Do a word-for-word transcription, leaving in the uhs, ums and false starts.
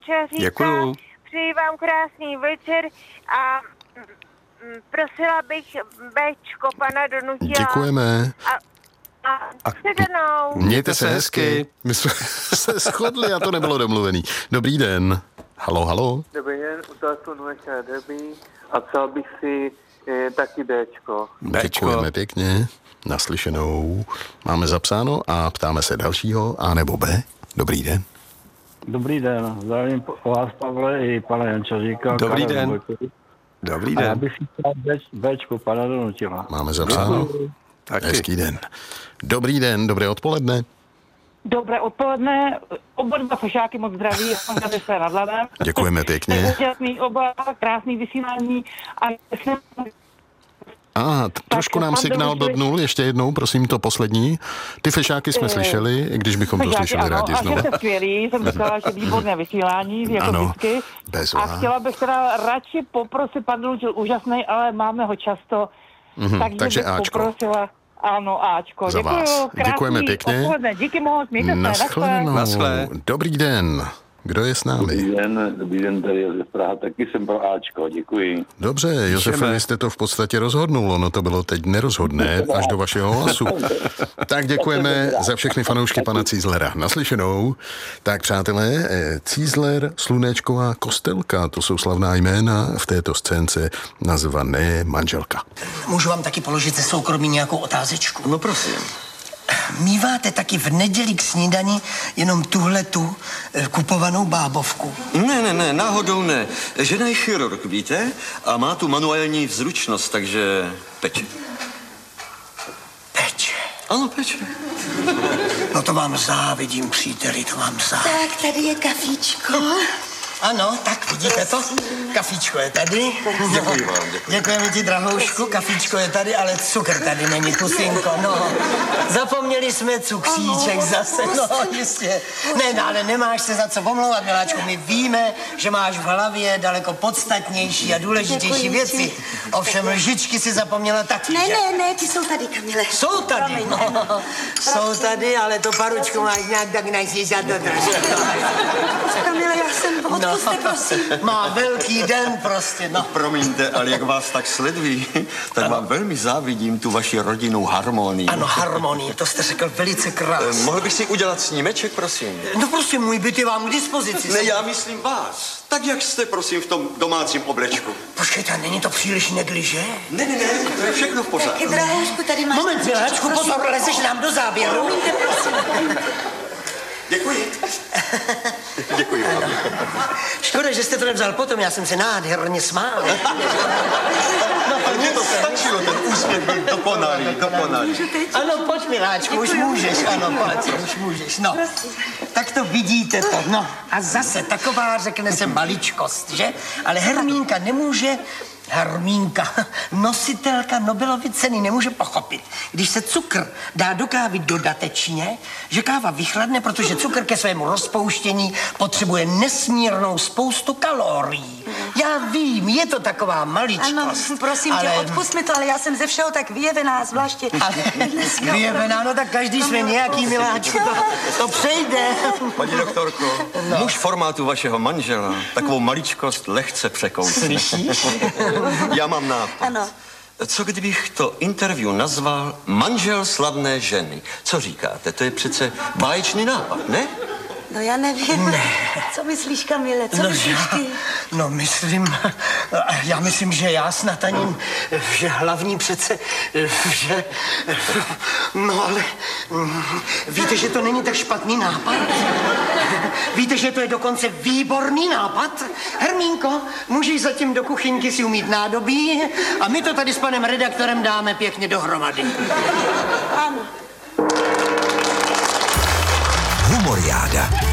říká, Děkuju. přeji vám krásný večer a mm, prosila bych Béčko pana Donutila. Děkujeme. A, a, a sedanou. Mějte se hezky. My jsme se shodli a to nebylo domluvený. Dobrý den. Halo, halo. Dobrý den, u telefonu večer Debbie a přál bych si e, taky Bčko. Děkujeme pěkně. Naslyšenou. Máme zapsáno a ptáme se dalšího A nebo B. Dobrý den. Dobrý den, zdravím vás, Pavle, i pana Jančaříka. Dobrý Karel den. Vojkovi. Dobrý A já den. bych si chtěl Bčko, pana Donutila. Máme zapsáno. Taky. Hezký den. Dobrý den, dobré odpoledne. Dobré odpoledne, oba dva fešáky moc zdraví, Honza se nad Labem. Děkujeme pěkně. Úžasný oba, krásný vysílání a jsem... A t- trošku nám signál blbnul, ještě jednou, prosím, to poslední. Ty fešáky jsme slyšeli, i když bychom to Fešáky, slyšeli ano, rádi a znovu. že jste skvělý, jsem říkala, že výborné vysílání, jako Ano, vždycky. bezva. A chtěla bych teda radši poprosit, pan Donutil úžasný, ale máme ho často, Mhm, takže, takže bych Ačko. poprosila, ano, Áčko. Za Děkuju, vás. krásný Děkujeme pěkně. odpoledne, díky moc, mějte se, Naschledanou. Naschle. Dobrý den. Kdo je s námi? Dobrý den, dobrý den, tady Josef Praha, taky jsem pro Ačko, děkuji. Dobře, Josefe, vy jste to v podstatě rozhodnul, ono to bylo teď nerozhodné až do vašeho hlasu. Tak děkujeme za všechny fanoušky pana Cízlera. Naslyšenou. Tak přátelé, Cízler, Slunečková, Kostelka, to jsou slavná jména v této scénce nazvané Manželka. Můžu vám taky položit ze soukromí nějakou otázečku? No prosím. Míváte taky v neděli k snídani jenom tuhletu eh, kupovanou bábovku? Ne, ne, ne, náhodou ne. Žena je chirurg, víte? A má tu manuální vzručnost, takže peče. Peče. Ano, peče. No to vám závidím, příteli, to vám závidím. Tak, tady je kafíčko. Ano, tak vidíte to? Kafíčko je tady. Děkuji vám, děkuji. Děkujeme ti, drahoušku, kafíčko je tady, ale cukr tady není, pusinko, no. Zapomněli jsme cukříček zase, no jistě. Ne, no, ale nemáš se za co pomlouvat, miláčku, my víme, že máš v hlavě daleko podstatnější a důležitější Děkuji věci. ti. Ovšem lžičky si zapomněla taky, Ne, že? ne, ne, ty jsou tady, Kamile. Jsou tady, Promiň, no. ano. Jsou tady, ale to paručku máš nějak tak najsížat do trošku. Kamile, já jsem, odpuste, prosím. Má velký den prostě, no. Promiňte, ale jak vás tak sledují, tak vám velmi závidím tu vaši rodinnou harmonii. Ano, harmonii, to jste řekl velice Eh, krásně. Mohl bych si udělat snímeček, prosím? No prostě můj byt je vám k dispozici. Ne, já myslím vás. Tak jak jste, prosím, v tom domácím oblečku? Počkejte, není to příliš negliže? Ne, ne, ne, to je všechno v pořádku. Taky, drahoušku, tady máš... Moment, miláčku, pozor, lezeš nám do záběru. Promiňte, prosím. Děkuji. Děkuji vám. Škoda, že jste to nevzal potom, já jsem se nádherně smál. Ale mně to stačilo, ten úsměv byl dokonalý, dokonalý. Ano, pojď, miláčku, už můžeš, ano, pojď, už můžeš, no. Tak to vidíte to, no. A zase taková, řekne se, maličkost, že? Ale Hermínka nemůže... Hermínka, nositelka Nobelovy ceny, nemůže pochopit, když se cukr dá do kávy dodatečně, že káva vychladne, protože cukr ke svému rozpouštění potřebuje nesmírnou spoustu kalorií. Já vím, je to taková maličkost. Ano, prosím ale... tě, odpust mi to, ale já jsem ze všeho tak vyjevená, zvláště... Ale vyjevená, no tak každý jsme nějaký, miláčku, to, to přejde. Paní doktorko, no. Muž formátu vašeho manžela takovou maličkost lehce překousne. Slyšíš? Já mám nápad. Ano. Co kdybych to interview nazval Manžel slavné ženy? Co říkáte? To je přece báječný nápad, ne? No já nevím. Ne. Co myslíš, Kamile, co No, myslíš já, ty? no myslím, já myslím, že já snad ani, že hlavní přece, že, no ale víte, že to není tak špatný nápad? Víte, že to je dokonce výborný nápad? Hermínko, můžeš zatím do kuchyňky si umít nádobí a my to tady s panem redaktorem dáme pěkně dohromady. Ano. Humoriáda.